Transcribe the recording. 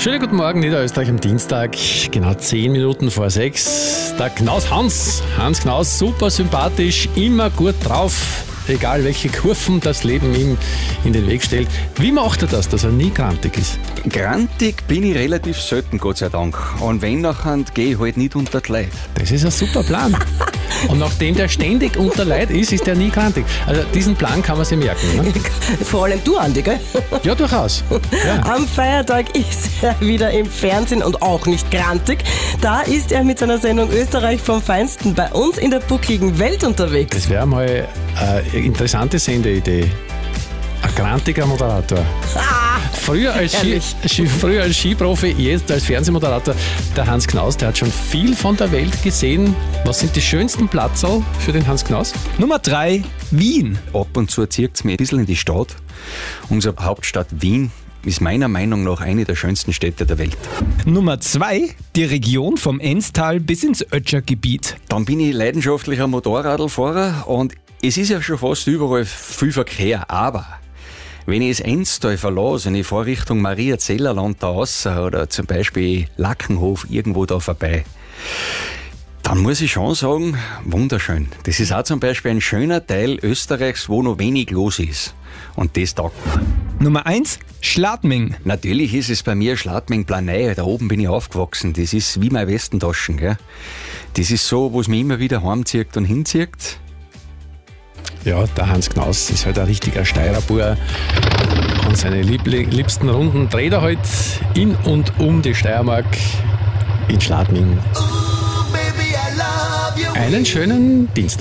Schönen guten Morgen, Niederösterreich am Dienstag, genau 10 Minuten vor 6. Der Knaus Hans Knaus, super sympathisch, immer gut drauf, egal welche Kurven das Leben ihm in den Weg stellt. Wie macht er das, dass er nie grantig ist? Grantig bin ich relativ selten, Gott sei Dank. Und wenn nachher, gehe ich halt nicht unter die Leute. Das ist ein super Plan. Und nachdem der ständig unter Leid ist er nie grantig. Also diesen Plan kann man sich merken. Ne? Vor allem du, Andi, gell? Ja, durchaus. Ja. Am Feiertag ist er wieder im Fernsehen und auch nicht grantig. Da ist er mit seiner Sendung Österreich vom Feinsten bei uns in der buckligen Welt unterwegs. Das wäre mal eine interessante Sendeidee. Ein grantiger Moderator. Früher als Skiprofi, jetzt als Fernsehmoderator. Der Hans Knaus, der hat schon viel von der Welt gesehen. Was sind die schönsten Platzl für den Hans Knaus? Nummer 3, Wien. Ab und zu zieht es mich ein bisschen in die Stadt. Unsere Hauptstadt Wien ist meiner Meinung nach eine der schönsten Städte der Welt. Nummer 2, die Region vom Enstal bis ins Ötschergebiet. Dann bin ich leidenschaftlicher Motorradlfahrer und es ist ja schon fast überall viel Verkehr, aber wenn ich das Enstal verlasse und ich fahre Richtung Maria-Zellerland da raus oder zum Beispiel Lackenhof irgendwo da vorbei, dann muss ich schon sagen, wunderschön. Das ist auch zum Beispiel ein schöner Teil Österreichs, wo noch wenig los ist. Und das taugt mir. Nummer 1, Schladming. Natürlich ist es bei mir Schladming-Planei, da oben bin ich aufgewachsen. Das ist wie meine Westentaschen, gell? Das ist so, wo es mich immer wieder heimzieht und hinzieht. Ja, der Hans Knaus ist halt ein richtiger Steirerbur. Und seine liebsten Runden dreht er halt in und um die Steiermark in Schladming. Einen schönen Dienstag.